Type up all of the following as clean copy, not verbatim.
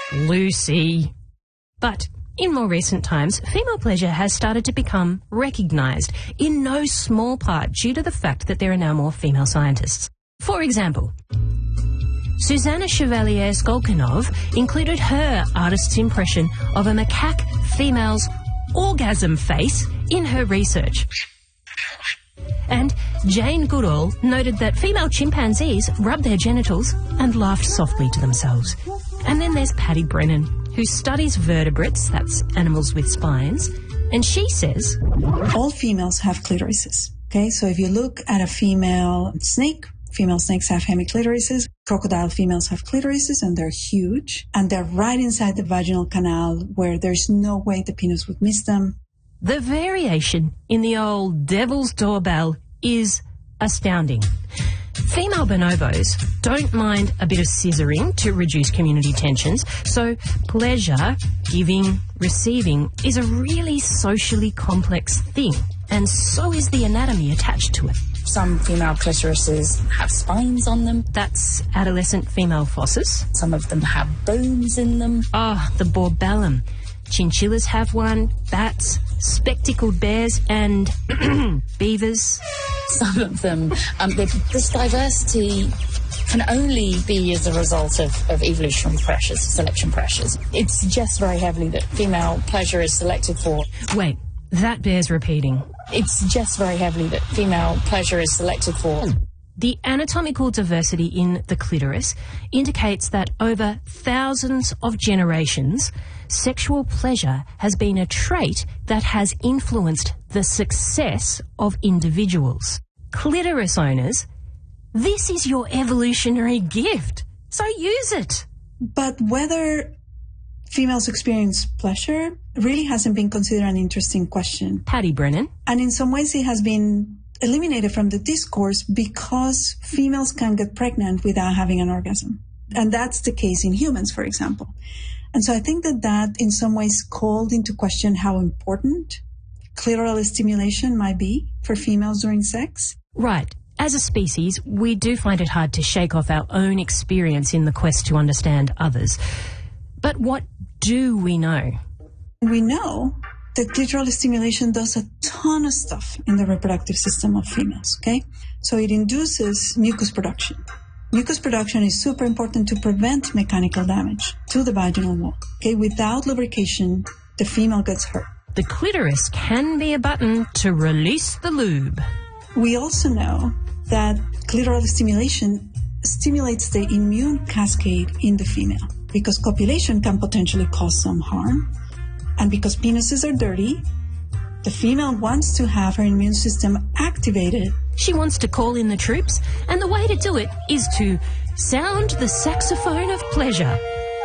Lucy. But in more recent times, female pleasure has started to become recognised, in no small part due to the fact that there are now more female scientists. For example, Susanna Chevalier-Skolkinov included her artist's impression of a macaque female's orgasm face in her research. And Jane Goodall noted that female chimpanzees rub their genitals and laughed softly to themselves. And then there's Patty Brennan, who studies vertebrates, that's animals with spines, and she says, all females have clitorises, okay? So if you look at a female snake, female snakes have hemiclitoris. Crocodile females have clitorises, and they're huge, and they're right inside the vaginal canal where there's no way the penis would miss them. The variation in the old devil's doorbell is astounding. Female bonobos don't mind a bit of scissoring to reduce community tensions, so pleasure, giving, receiving is a really socially complex thing, and so is the anatomy attached to it. Some female clitorises have spines on them. That's adolescent female fosses. Some of them have bones in them. The borbellum. Chinchillas have one, bats, spectacled bears, and beavers. Some of them, this diversity can only be as a result of evolutionary pressures, selection pressures. It suggests very heavily that female pleasure is selected for. Wait, that bears repeating. It suggests very heavily that female pleasure is selected for. The anatomical diversity in the clitoris indicates that over thousands of generations, sexual pleasure has been a trait that has influenced the success of individuals. Clitoris owners, this is your evolutionary gift, so use it. But whether females experience pleasure really hasn't been considered an interesting question. Patty Brennan. And in some ways it has been eliminated from the discourse because females can get pregnant without having an orgasm. And that's the case in humans, for example. And so I think that in some ways called into question how important clitoral stimulation might be for females during sex. Right. As a species, we do find it hard to shake off our own experience in the quest to understand others. But what do we know? We know that clitoral stimulation does a ton of stuff in the reproductive system of females, okay? So it induces mucus production. Mucus production is super important to prevent mechanical damage to the vaginal wall, okay? Without lubrication, the female gets hurt. The clitoris can be a button to release the lube. We also know that clitoral stimulation stimulates the immune cascade in the female because copulation can potentially cause some harm. And because penises are dirty, the female wants to have her immune system activated. She wants to call in the troops, and the way to do it is to sound the saxophone of pleasure.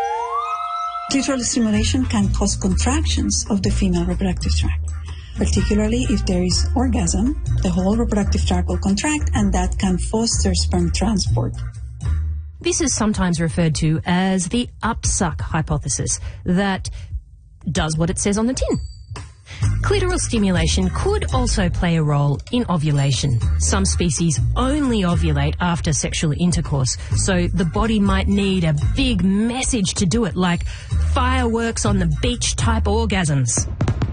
Clitoral stimulation can cause contractions of the female reproductive tract. Particularly if there is orgasm, the whole reproductive tract will contract, and that can foster sperm transport. This is sometimes referred to as the upsuck hypothesis, that does what it says on the tin. Clitoral stimulation could also play a role in ovulation. Some species only ovulate after sexual intercourse, so the body might need a big message to do it, like fireworks on the beach type orgasms.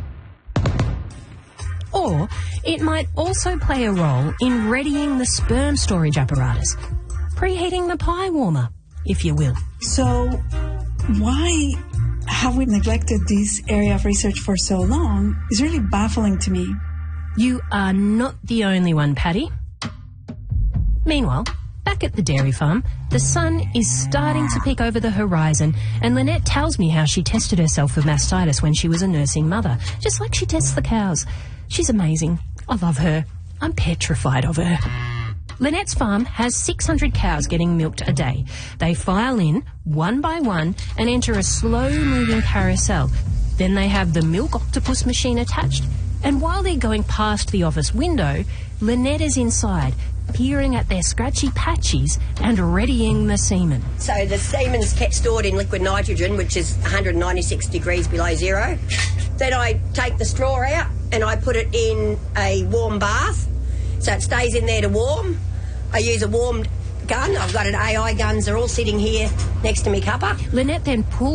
Or it might also play a role in readying the sperm storage apparatus, preheating the pie warmer, if you will. So why have we neglected this area of research for so long is really baffling to me. You are not the only one, Patty. Meanwhile, back at the dairy farm, the sun is starting to peek over the horizon, and Lynette tells me how she tested herself for mastitis when she was a nursing mother, just like she tests the cows. She's amazing. I love her. I'm petrified of her. Lynette's farm has 600 cows getting milked a day. They file in one by one and enter a slow-moving carousel. Then they have the milk octopus machine attached. And while they're going past the office window, Lynette is inside, peering at their scratchy patches and readying the semen. So the semen's kept stored in liquid nitrogen, which is 196 degrees below zero. Then I take the straw out and I put it in a warm bath, so it stays in there to warm. I use a warmed gun. I've got an AI guns. They're all sitting here next to me cuppa. Lynette then pulls